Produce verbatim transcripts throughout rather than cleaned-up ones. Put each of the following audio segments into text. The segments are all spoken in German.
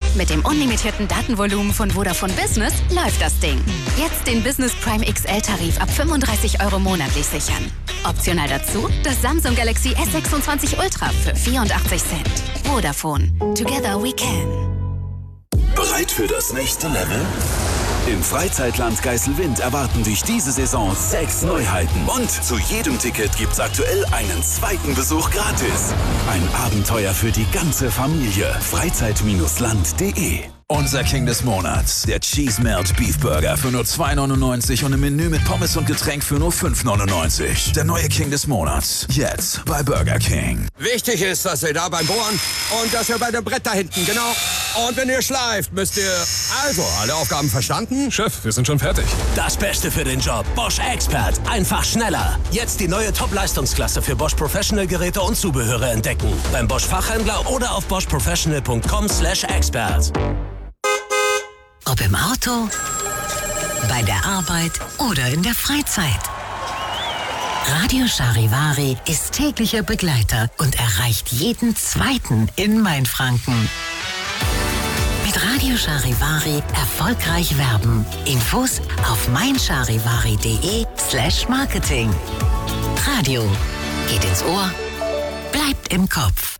Mit dem unlimitierten Datenvolumen von Vodafone Business läuft das Ding. Jetzt den Business Prime X L-Tarif ab fünfunddreißig Euro monatlich sichern. Optional dazu das Samsung Galaxy S sechsundzwanzig Ultra für vierundachtzig Cent. Vodafone. Together we can. Bereit für das nächste Level? Im Freizeitland Geiselwind erwarten dich diese Saison sechs Neuheiten. Und zu jedem Ticket gibt's aktuell einen zweiten Besuch gratis. Ein Abenteuer für die ganze Familie. Freizeit Land punkt de. Unser King des Monats, der Cheese Melt Beef Burger für nur zwei neunundneunzig und ein Menü mit Pommes und Getränk für nur fünf neunundneunzig. Der neue King des Monats, jetzt bei Burger King. Wichtig ist, dass ihr da beim Bohren und dass ihr bei dem Brett da hinten, genau. Und wenn ihr schleift, müsst ihr... Also, alle Aufgaben verstanden? Chef, wir sind schon fertig. Das Beste für den Job. Bosch Expert. Einfach schneller. Jetzt die neue Top-Leistungsklasse für Bosch Professional Geräte und Zubehöre entdecken. Beim Bosch Fachhändler oder auf bosch professional punkt com slash expert. Ob im Auto, bei der Arbeit oder in der Freizeit. Radio Charivari ist täglicher Begleiter und erreicht jeden Zweiten in Mainfranken. Mit Radio Charivari erfolgreich werben. Infos auf meincharivari.de slash marketing. Radio geht ins Ohr, bleibt im Kopf.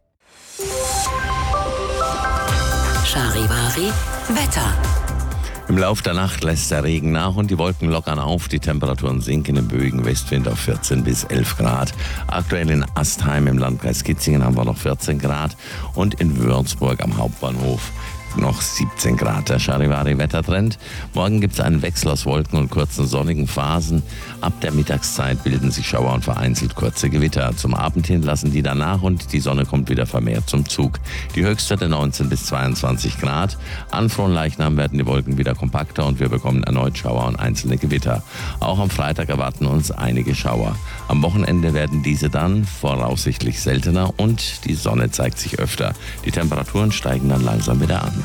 Charivari Wetter. Im Lauf der Nacht lässt der Regen nach und die Wolken lockern auf. Die Temperaturen sinken im Böigen Westwind auf vierzehn bis elf Grad. Aktuell in Astheim im Landkreis Kitzingen haben wir noch vierzehn Grad und in Würzburg am Hauptbahnhof noch siebzehn Grad. Der Charivari-Wettertrend. Morgen gibt es einen Wechsel aus Wolken und kurzen sonnigen Phasen. Ab der Mittagszeit bilden sich Schauer und vereinzelt kurze Gewitter. Zum Abend hin lassen die danach und die Sonne kommt wieder vermehrt zum Zug. Die Höchstwerte neunzehn bis zweiundzwanzig Grad. An Fronleichnam werden die Wolken wieder kompakter und wir bekommen erneut Schauer und einzelne Gewitter. Auch am Freitag erwarten uns einige Schauer. Am Wochenende werden diese dann voraussichtlich seltener und die Sonne zeigt sich öfter. Die Temperaturen steigen dann langsam wieder an.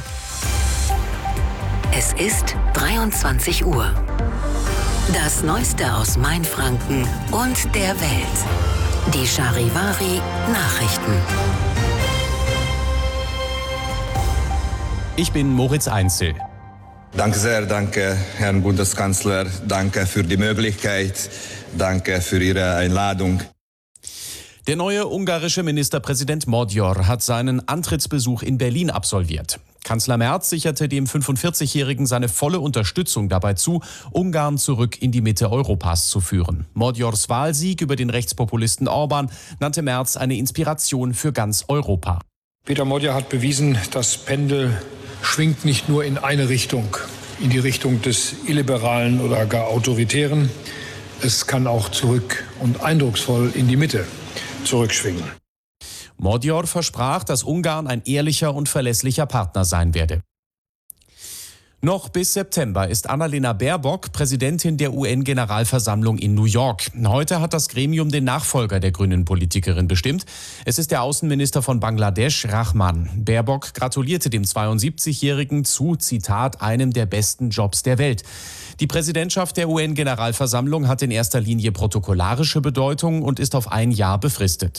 Es ist dreiundzwanzig Uhr. Das Neueste aus Mainfranken und der Welt. Die Charivari Nachrichten. Ich bin Moritz Einzel. Danke sehr, danke Herrn Bundeskanzler, danke für die Möglichkeit, danke für Ihre Einladung. Der neue ungarische Ministerpräsident Magyar hat seinen Antrittsbesuch in Berlin absolviert. Kanzler Merz sicherte dem fünfundvierzigjährigen seine volle Unterstützung dabei zu, Ungarn zurück in die Mitte Europas zu führen. Magyars Wahlsieg über den Rechtspopulisten Orban nannte Merz eine Inspiration für ganz Europa. Peter Magyar hat bewiesen, das Pendel schwingt nicht nur in eine Richtung, in die Richtung des Illiberalen oder gar Autoritären. Es kann auch zurück und eindrucksvoll in die Mitte zurückschwingen. Magyar versprach, dass Ungarn ein ehrlicher und verlässlicher Partner sein werde. Noch bis September ist Annalena Baerbock Präsidentin der U N-Generalversammlung in New York. Heute hat das Gremium den Nachfolger der grünen Politikerin bestimmt. Es ist der Außenminister von Bangladesch, Rahman. Baerbock gratulierte dem zweiundsiebzigjährigen zu, Zitat, einem der besten Jobs der Welt. Die Präsidentschaft der U N-Generalversammlung hat in erster Linie protokollarische Bedeutung und ist auf ein Jahr befristet.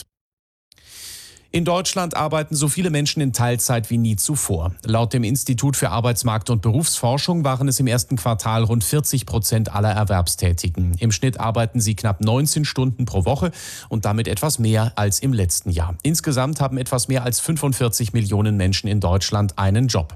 In Deutschland arbeiten so viele Menschen in Teilzeit wie nie zuvor. Laut dem Institut für Arbeitsmarkt- und Berufsforschung waren es im ersten Quartal rund vierzig Prozent aller Erwerbstätigen. Im Schnitt arbeiten sie knapp neunzehn Stunden pro Woche und damit etwas mehr als im letzten Jahr. Insgesamt haben etwas mehr als fünfundvierzig Millionen Menschen in Deutschland einen Job.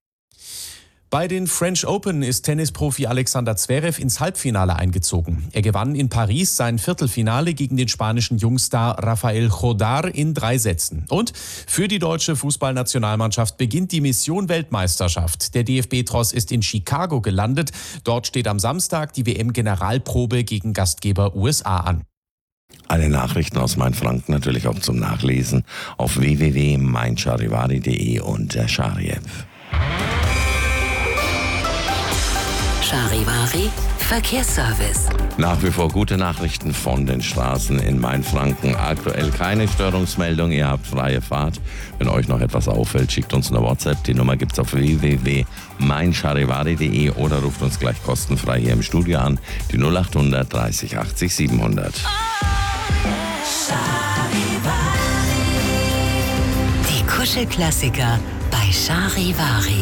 Bei den French Open ist Tennisprofi Alexander Zverev ins Halbfinale eingezogen. Er gewann in Paris sein Viertelfinale gegen den spanischen Jungstar Rafael Jodar in drei Sätzen. Und für die deutsche Fußballnationalmannschaft beginnt die Mission Weltmeisterschaft. Der D F B-Tross ist in Chicago gelandet. Dort steht am Samstag die W M-Generalprobe gegen Gastgeber U S A an. Alle Nachrichten aus Mainfranken natürlich auch zum Nachlesen auf w w w punkt meincharivari punkt de und der Chari-App. Charivari Verkehrsservice. Nach wie vor gute Nachrichten von den Straßen in Mainfranken. Aktuell keine Störungsmeldung, ihr habt freie Fahrt. Wenn euch noch etwas auffällt, schickt uns eine WhatsApp. Die Nummer gibt's auf w w w punkt meincharivari punkt de oder ruft uns gleich kostenfrei hier im Studio an. Die null acht hundert dreißig achtzig siebenhundert. Die Kuschelklassiker bei Charivari.